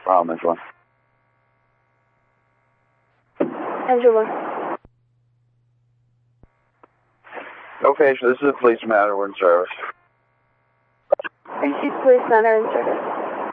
Angela. Angela. No patient, this is a police matter, we're in service. Police Center in service.